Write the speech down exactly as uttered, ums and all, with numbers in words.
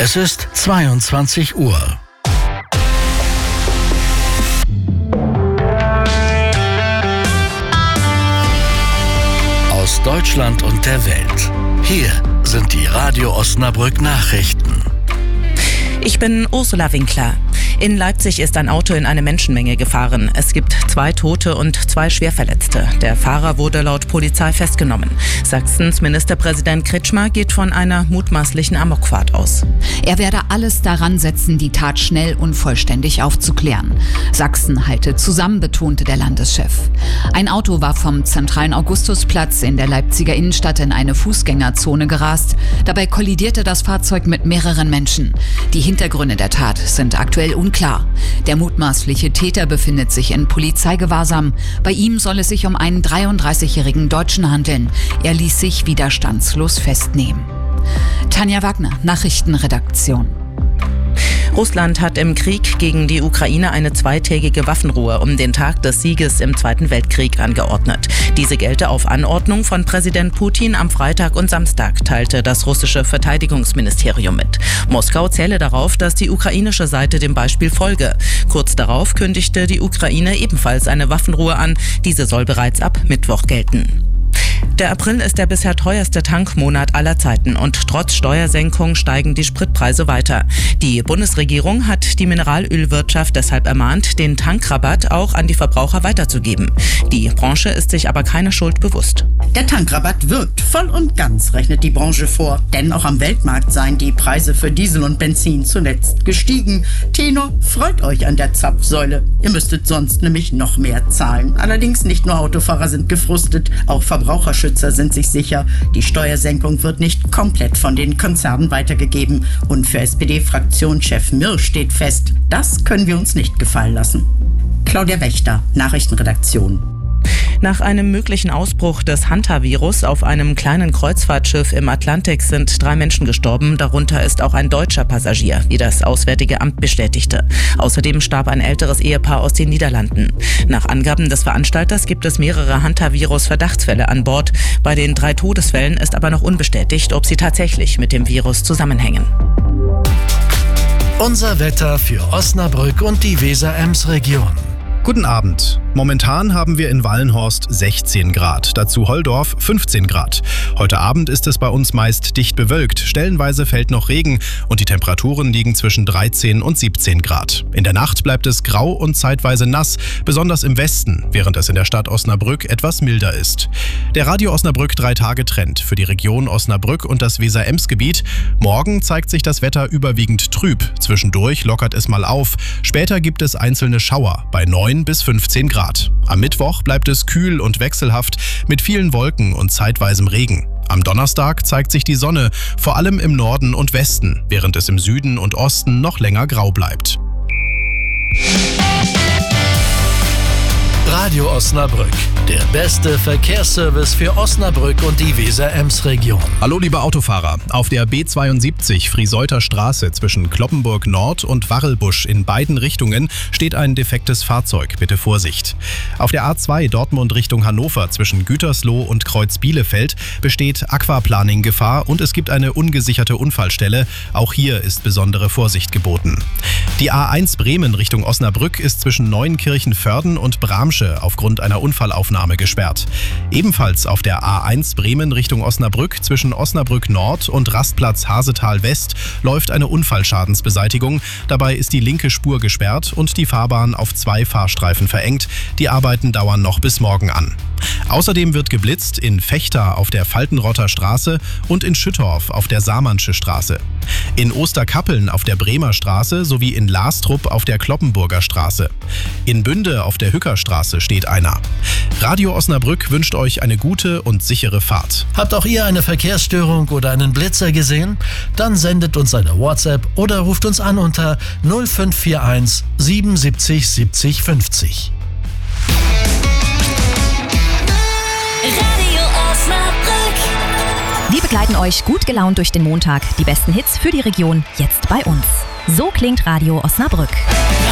Es ist zweiundzwanzig Uhr. Aus Deutschland und der Welt. Hier sind die Radio Osnabrück Nachrichten. Ich bin Ursula Winkler. In Leipzig ist ein Auto in eine Menschenmenge gefahren. Es gibt zwei Tote und zwei Schwerverletzte. Der Fahrer wurde laut Polizei festgenommen. Sachsens Ministerpräsident Kretschmer geht von einer mutmaßlichen Amokfahrt aus. Er werde alles daran setzen, die Tat schnell und vollständig aufzuklären. Sachsen halte zusammen, betonte der Landeschef. Ein Auto war vom zentralen Augustusplatz in der Leipziger Innenstadt in eine Fußgängerzone gerast. Dabei kollidierte das Fahrzeug mit mehreren Menschen. Die Hintergründe der Tat sind aktuell unklar. Der mutmaßliche Täter befindet sich in Polizeigewahrsam. Bei ihm soll es sich um einen dreiunddreißigjährigen Deutschen handeln. Er ließ sich widerstandslos festnehmen. Tanja Wagner, Nachrichtenredaktion. Russland hat im Krieg gegen die Ukraine eine zweitägige Waffenruhe um den Tag des Sieges im Zweiten Weltkrieg angeordnet. Diese gelte auf Anordnung von Präsident Putin am Freitag und Samstag, teilte das russische Verteidigungsministerium mit. Moskau zähle darauf, dass die ukrainische Seite dem Beispiel folge. Kurz darauf kündigte die Ukraine ebenfalls eine Waffenruhe an. Diese soll bereits ab Mittwoch gelten. Der April ist der bisher teuerste Tankmonat aller Zeiten und trotz Steuersenkung steigen die Spritpreise weiter. Die Bundesregierung hat die Mineralölwirtschaft deshalb ermahnt, den Tankrabatt auch an die Verbraucher weiterzugeben. Die Branche ist sich aber keine Schuld bewusst. Der Tankrabatt wirkt voll und ganz, rechnet die Branche vor. Denn auch am Weltmarkt seien die Preise für Diesel und Benzin zuletzt gestiegen. Tenor, freut euch an der Zapfsäule. Ihr müsstet sonst nämlich noch mehr zahlen. Allerdings nicht nur Autofahrer sind gefrustet, auch Verbraucherschützer sind sich sicher, die Steuersenkung wird nicht komplett von den Konzernen weitergegeben. Und für S P D-Fraktionschef Mirsch steht fest, das können wir uns nicht gefallen lassen. Claudia Wächter, Nachrichtenredaktion. Nach einem möglichen Ausbruch des Hantavirus auf einem kleinen Kreuzfahrtschiff im Atlantik sind drei Menschen gestorben. Darunter ist auch ein deutscher Passagier, wie das Auswärtige Amt bestätigte. Außerdem starb ein älteres Ehepaar aus den Niederlanden. Nach Angaben des Veranstalters gibt es mehrere Hantavirus-Verdachtsfälle an Bord. Bei den drei Todesfällen ist aber noch unbestätigt, ob sie tatsächlich mit dem Virus zusammenhängen. Unser Wetter für Osnabrück und die Weser-Ems-Region. Guten Abend. Momentan haben wir in Wallenhorst sechzehn Grad, dazu Holdorf fünfzehn Grad. Heute Abend ist es bei uns meist dicht bewölkt, stellenweise fällt noch Regen und die Temperaturen liegen zwischen dreizehn und siebzehn Grad. In der Nacht bleibt es grau und zeitweise nass, besonders im Westen, während es in der Stadt Osnabrück etwas milder ist. Der Radio Osnabrück drei-Tage-Trend für die Region Osnabrück und das Weser-Ems-Gebiet. Morgen zeigt sich das Wetter überwiegend trüb, zwischendurch lockert es mal auf, später gibt es einzelne Schauer bei neun bis fünfzehn Grad. Am Mittwoch bleibt es kühl und wechselhaft mit vielen Wolken und zeitweisem Regen. Am Donnerstag zeigt sich die Sonne, vor allem im Norden und Westen, während es im Süden und Osten noch länger grau bleibt. Radio Osnabrück, der beste Verkehrsservice für Osnabrück und die Weser-Ems-Region. Hallo liebe Autofahrer, auf der B zweiundsiebzig Frieseuter Straße zwischen Kloppenburg Nord und Warrelbusch in beiden Richtungen steht ein defektes Fahrzeug, bitte Vorsicht. Auf der A zwei Dortmund Richtung Hannover zwischen Gütersloh und Kreuz Bielefeld besteht Aquaplaning-Gefahr und es gibt eine ungesicherte Unfallstelle, auch hier ist besondere Vorsicht geboten. Die A eins Bremen Richtung Osnabrück ist zwischen Neuenkirchen-Vörden und Bramsche aufgrund einer Unfallaufnahme gesperrt. Ebenfalls auf der A eins Bremen Richtung Osnabrück zwischen Osnabrück Nord und Rastplatz Hasetal West läuft eine Unfallschadensbeseitigung. Dabei ist die linke Spur gesperrt und die Fahrbahn auf zwei Fahrstreifen verengt. Die Arbeiten dauern noch bis morgen an. Außerdem wird geblitzt in Vechta auf der Faltenrotter Straße und in Schüttorf auf der Saarmannsche Straße. In Osterkappeln auf der Bremer Straße sowie in Lastrup auf der Kloppenburger Straße. In Bünde auf der Hückerstraße steht einer. Radio Osnabrück wünscht euch eine gute und sichere Fahrt. Habt auch ihr eine Verkehrsstörung oder einen Blitzer gesehen? Dann sendet uns eine WhatsApp oder ruft uns an unter null fünf vier eins siebenundsiebzig siebzig fünfzig. Radio Osnabrück. Wir begleiten euch gut gelaunt durch den Montag. Die besten Hits für die Region jetzt bei uns. So klingt Radio Osnabrück.